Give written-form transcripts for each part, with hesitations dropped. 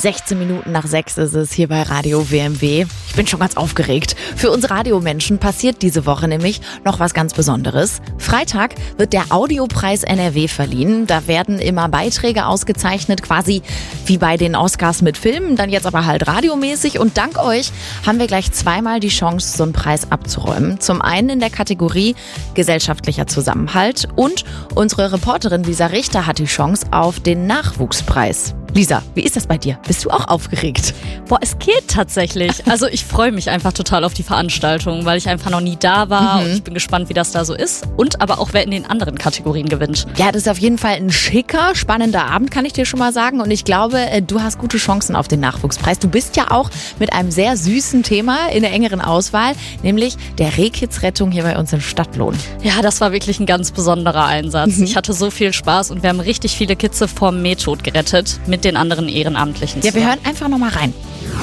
16 Minuten nach 6 ist es hier bei Radio WMW. Ich bin schon ganz aufgeregt. Für uns Radiomenschen passiert diese Woche nämlich noch was ganz Besonderes. Freitag wird der Audiopreis NRW verliehen. Da werden immer Beiträge ausgezeichnet, quasi wie bei den Oscars mit Filmen, dann jetzt aber halt radiomäßig. Und dank euch haben wir gleich zweimal die Chance, so einen Preis abzuräumen. Zum einen in der Kategorie gesellschaftlicher Zusammenhalt und unsere Reporterin Lisa Richter hat die Chance auf den Nachwuchspreis. Lisa, wie ist das bei dir? Bist du auch aufgeregt? Boah, es geht tatsächlich. Also ich freue mich einfach total auf die Veranstaltung, weil ich einfach noch nie da war und ich bin gespannt, wie das da so ist und aber auch, wer in den anderen Kategorien gewinnt. Ja, das ist auf jeden Fall ein schicker, spannender Abend, kann ich dir schon mal sagen. Und ich glaube, du hast gute Chancen auf den Nachwuchspreis. Du bist ja auch mit einem sehr süßen Thema in der engeren Auswahl, nämlich der Rehkitzrettung hier bei uns in Stadtlohn. Ja, das war wirklich ein ganz besonderer Einsatz. Ich hatte so viel Spaß und wir haben richtig viele Kitze vom Mähtod gerettet mit den anderen Ehrenamtlichen. Ja, wir hören einfach noch mal rein.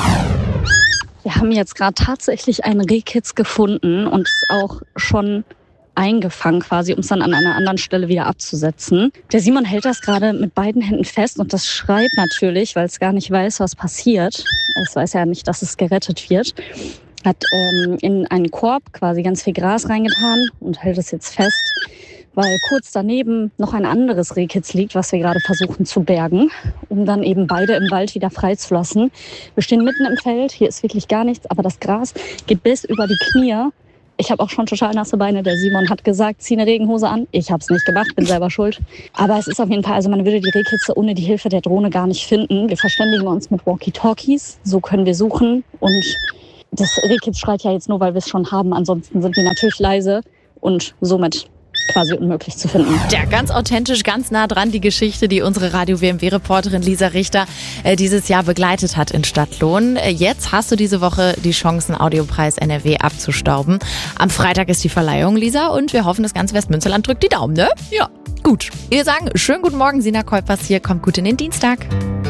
Wir haben jetzt gerade tatsächlich einen Rehkitz gefunden und es auch schon eingefangen quasi, um es dann an einer anderen Stelle wieder abzusetzen. Der Simon hält das gerade mit beiden Händen fest und das schreit natürlich, weil es gar nicht weiß, was passiert. Es weiß ja nicht, dass es gerettet wird. Hat in einen Korb quasi ganz viel Gras reingetan und hält es jetzt fest, weil kurz daneben noch ein anderes Rehkitz liegt, was wir gerade versuchen zu bergen, um dann eben beide im Wald wieder freizulassen. Wir stehen mitten im Feld, hier ist wirklich gar nichts, aber das Gras geht bis über die Knie. Ich habe auch schon total nasse Beine. Der Simon hat gesagt, zieh eine Regenhose an. Ich habe es nicht gemacht, bin selber schuld. Aber es ist auf jeden Fall, also man würde die Rehkitze ohne die Hilfe der Drohne gar nicht finden. Wir verständigen uns mit Walkie-Talkies, so können wir suchen. Und das Rehkitz schreit ja jetzt nur, weil wir es schon haben. Ansonsten sind wir natürlich leise und somit quasi unmöglich zu finden. Ja, ganz authentisch, ganz nah dran die Geschichte, die unsere Radio-WMW-Reporterin Lisa Richter dieses Jahr begleitet hat in Stadtlohn. Jetzt hast du diese Woche die Chance, einen Audiopreis NRW abzustauben. Am Freitag ist die Verleihung, Lisa, und wir hoffen, das ganze Westmünsterland drückt die Daumen, ne? Ja. Gut. Wir sagen schönen guten Morgen, Sina Kolpers hier, kommt gut in den Dienstag.